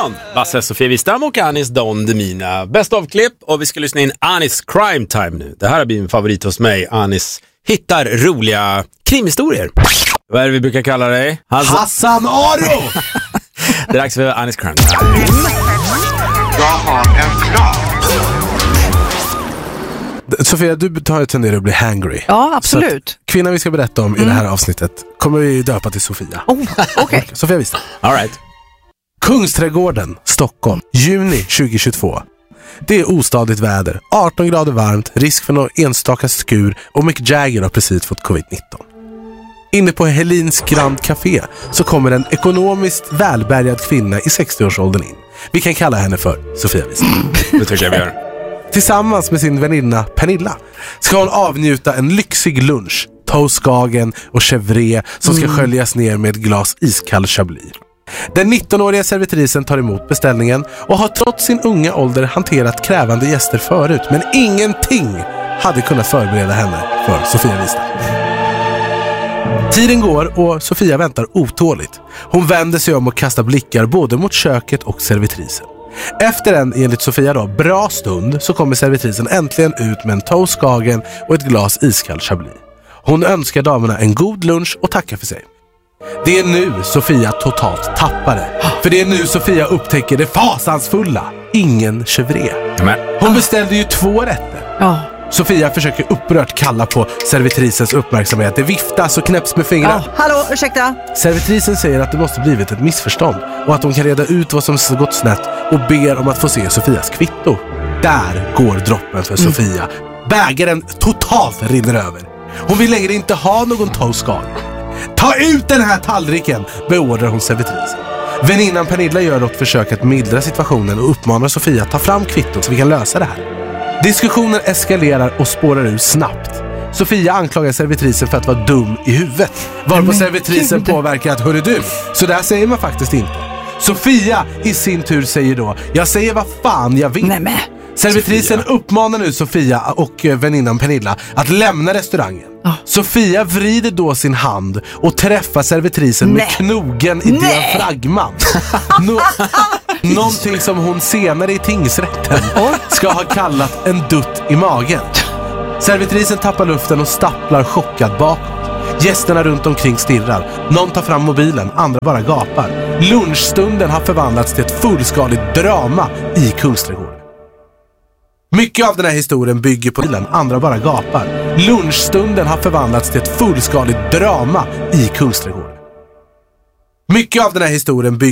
morgon! Basse, Sofia Wistam och Anis Don Demina. Bäst av klipp och vi ska lyssna in Anis Crime Time nu. Det här har blivit en favorit hos mig. Anis hittar roliga krimhistorier. Vad är det vi brukar kalla dig? Hassan Aro! Det är dags för Anis Crime Time. Jag har en plan. Sofia, du tar tenderar att bli hangry. Ja, absolut. Så kvinnan vi ska berätta om i det här avsnittet kommer vi döpa till Sofia. Okej. Sofia Wistam. All right. Kungsträdgården, Stockholm, juni 2022. Det är ostadigt väder, 18 grader varmt, risk för någon enstaka skur och Mick Jagger har precis fått covid-19. Inne på Helins Grand Café så kommer en ekonomiskt välbärgad kvinna i 60-årsåldern in. Vi kan kalla henne för Sofia Wistam. Det tycker jag vi gör. Tillsammans med sin väninna Pernilla ska hon avnjuta en lyxig lunch, toastskagen och chèvre som ska sköljas ner med ett glas iskall chablis. Den 19-åriga servitrisen tar emot beställningen och har trots sin unga ålder hanterat krävande gäster förut, men ingenting hade kunnat förbereda henne för Sofia Wistam. Tiden går och Sofia väntar otåligt. Hon vänder sig om och kastar blickar både mot köket och servitrisen. Efter en, enligt Sofia då, bra stund så kommer servitrisen äntligen ut med en toastskagen och ett glas iskall chablis. Hon önskar damerna en god lunch och tackar för sig. Det är nu Sofia totalt tappar det. För det är nu Sofia upptäcker det fasansfulla. Ingen chèvre. Hon beställde ju 2 rätter. Ja. Sofia försöker upprört kalla på servitrisens uppmärksamhet. Det viftas och knäpps med fingrarna. Hallå, ursäkta. Servitrisen säger att det måste blivit ett missförstånd och att hon kan reda ut vad som gått snett och ber om att få se Sofias kvitto. Där går droppen för Sofia. Bägaren totalt rinner över. Hon vill längre inte ha någon toastskal. Ta ut den här tallriken, beordrar hon servitrisen. Väninnan Pernilla gör något försök att mildra situationen och uppmanar Sofia att ta fram kvittot så vi kan lösa det här. Diskussionen eskalerar och spårar ur snabbt. Sofia anklagar servitrisen för att vara dum i huvudet. Varpå servitrisen påverkar att hörru du, så där säger man faktiskt inte. Sofia i sin tur säger då, jag säger vad fan jag vill. Nej. Servitrisen uppmanar nu Sofia och väninnan Pernilla att lämna restaurangen. Sofia vrider då sin hand och träffar servitrisen med knogen i diafragman. Någonting som hon senare i tingsrätten ska ha kallat en dutt i magen. Servitrisen tappar luften och stapplar chockad bakåt. Gästerna runt omkring stirrar. Någon tar fram mobilen, andra bara gapar. Lunchstunden har förvandlats till ett fullskaligt drama i Kungsträdgården. Mycket av den här historien bygger på bilen, andra bara gapar. Lunchstunden har förvandlats till ett fullskaligt drama i Kungsträdgården. Mycket av den här historien bygger